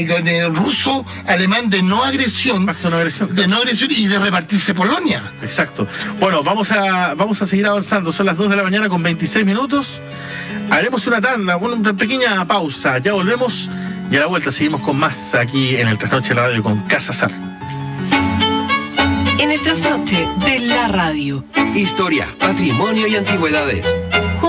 ruso-alemán de no agresión, Pacto de no agresión, claro. de no agresión y de repartirse Polonia. Exacto. Bueno, vamos a seguir avanzando. Son las 2 de la mañana con 26 minutos. Haremos una tanda, una pequeña pausa. Ya volvemos y a la vuelta seguimos con más aquí en el Trasnoche de la Radio con Casa Sar. En el Trasnoche de la Radio. Historia, patrimonio y antigüedades.